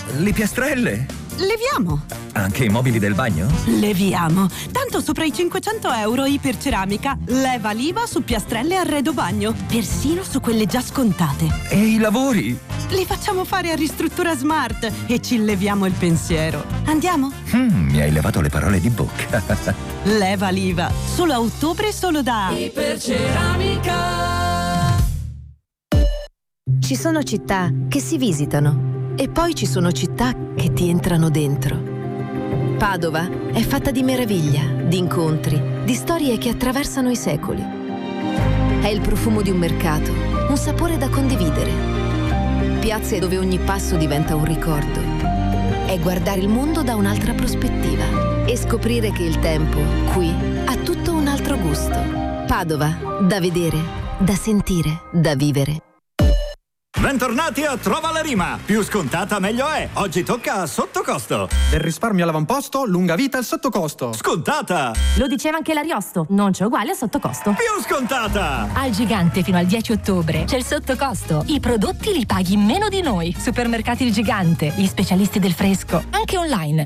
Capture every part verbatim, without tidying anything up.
le piastrelle? Leviamo. Anche i mobili del bagno? Leviamo. Tanto sopra i cinquecento euro Iperceramica leva l'I V A su piastrelle e arredo bagno, persino su quelle già scontate. E i lavori? Li facciamo fare a Ristruttura Smart e ci leviamo il pensiero. Andiamo? Mm, mi hai levato le parole di bocca. Leva l'I V A. Solo a ottobre, solo da Iperceramica. Ci sono città che si visitano e poi ci sono città che ti entrano dentro. Padova è fatta di meraviglia, di incontri, di storie che attraversano i secoli. È il profumo di un mercato, un sapore da condividere. Piazze dove ogni passo diventa un ricordo. È guardare il mondo da un'altra prospettiva e scoprire che il tempo, qui, ha tutto un altro gusto. Padova, da vedere, da sentire, da vivere. Bentornati a Trova la Rima. Più scontata meglio è. Oggi tocca a sottocosto. Del risparmio all'avamposto, lunga vita al sottocosto. Scontata. Lo diceva anche l'Ariosto, non c'è uguale a sottocosto. Più scontata. Al Gigante fino al dieci ottobre c'è il sottocosto. I prodotti li paghi meno di noi. Supermercati Il Gigante, gli specialisti del fresco, anche online.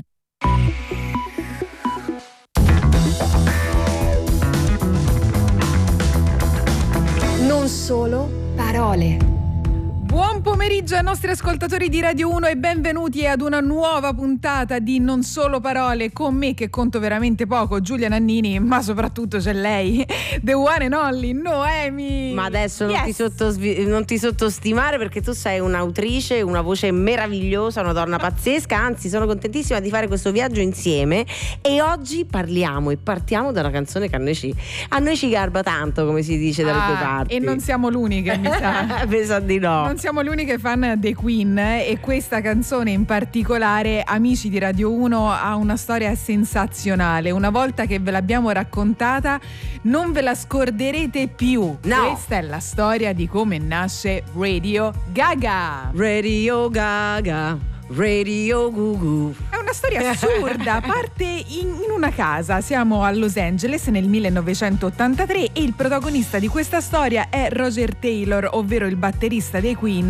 Non solo parole. Buon pomeriggio ai nostri ascoltatori di Radio uno e benvenuti ad una nuova puntata di Non Solo Parole con me che conto veramente poco, Giulia Nannini, ma soprattutto c'è lei, The One and Only, Noemi. Ma adesso yes. non, ti sottosvi- non ti sottostimare perché tu sei un'autrice, una voce meravigliosa, una donna pazzesca, anzi sono contentissima di fare questo viaggio insieme e oggi parliamo e partiamo da una canzone che a noi ci, a noi ci garba tanto, come si dice dalle ah, tue parti. E non siamo l'uniche, mi sa. Mi sa di no. Non siamo le uniche fan dei Queen e questa canzone in particolare, amici di Radio uno, ha una storia sensazionale. Una volta che ve l'abbiamo raccontata non ve la scorderete più. No. Questa è la storia di come nasce Radio Gaga. Radio Gaga, Radio Gugu. È una storia assurda, parte in, in una casa, siamo a Los Angeles nel millenovecentottantatré e il protagonista di questa storia è Roger Taylor, ovvero il batterista dei Queen,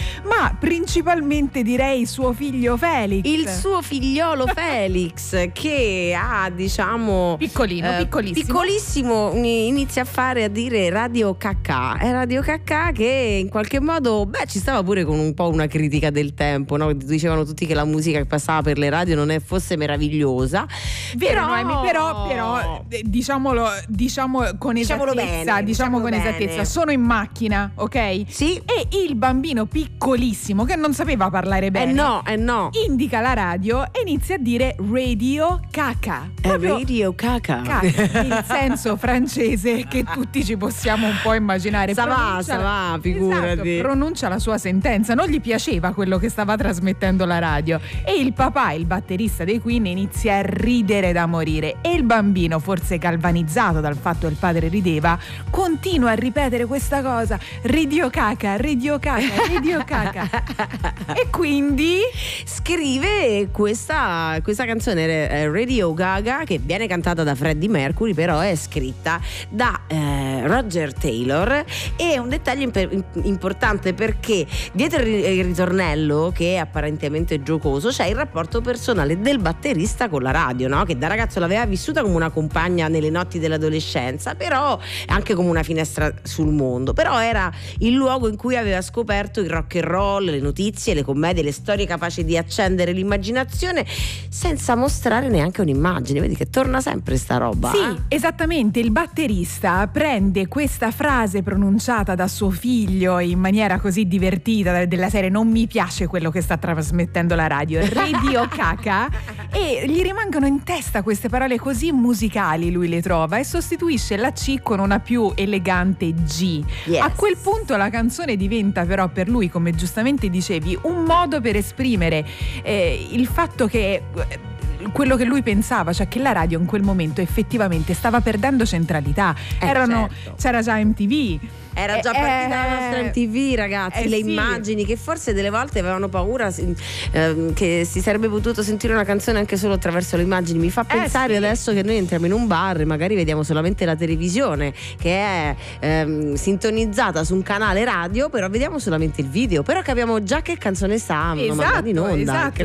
ma principalmente direi suo figlio Felix. Il suo figliolo Felix che ha diciamo piccolino, eh, piccolissimo. Piccolissimo inizia a fare a dire Radio Cacà. È Radio Cacà che in qualche modo beh ci stava pure con un po' una critica del tempo, no? Dicevano tutti che la musica che passava per le radio non è fosse meravigliosa. Vero, però... Noemi, però, però diciamolo, diciamo con diciamolo esattezza, bene, diciamo con bene. esattezza, sono in macchina, ok? Sì. E il bambino piccolissimo che non sapeva parlare bene. Eh no, eh no. Indica la radio e inizia a dire Radio Caca. È Radio Caca. Caca, il senso francese che tutti ci possiamo un po' immaginare. Sa va, sa va, figurati. Esatto, pronuncia la sua sentenza, non gli piaceva quello che stava trasmettendo la radio e il papà, il batterista dei Queen, inizia a ridere da morire e il bambino, forse galvanizzato dal fatto che il padre rideva, continua a ripetere questa cosa: Radio Caca, Radio Caca, Radio Caca. E quindi scrive questa, questa canzone eh, Radio Gaga, che viene cantata da Freddie Mercury, però è scritta da eh, Roger Taylor. E un dettaglio imp- importante perché dietro il ritornello, che è apparentemente giocoso, c'è il rapporto personale del batterista con la radio, no? Che da ragazzo l'aveva vissuta come una compagna nelle notti dell'adolescenza, però anche come una finestra sul mondo, però era il luogo in cui aveva scoperto il rock and roll, le notizie, le commedie, le storie capaci di accendere l'immaginazione senza mostrare neanche un'immagine. Vedi che torna sempre sta roba. Sì, eh? esattamente. Il batterista prende questa frase pronunciata da suo figlio in maniera così divertita, della serie non mi piace quello che sta trasmettendo la radio, Radio Caca, e gli rimangono in testa queste parole così musicali, lui le trova e sostituisce la C con una più elegante G. Yes. A quel punto la canzone diventa però per lui, come giustamente dicevi, un modo per esprimere eh, il fatto che quello che lui pensava, cioè che la radio in quel momento effettivamente stava perdendo centralità. Eh, Erano, certo. c'era già M T V. Era già eh, partita la nostra M T V, ragazzi, eh, le sì. immagini che forse delle volte avevano paura eh, che si sarebbe potuto sentire una canzone anche solo attraverso le immagini. Mi fa pensare eh, sì. adesso che noi entriamo in un bar e magari vediamo solamente la televisione che è ehm, sintonizzata su un canale radio, però vediamo solamente il video, però capiamo già che canzone sta esatto, mandando in onda. Esatto.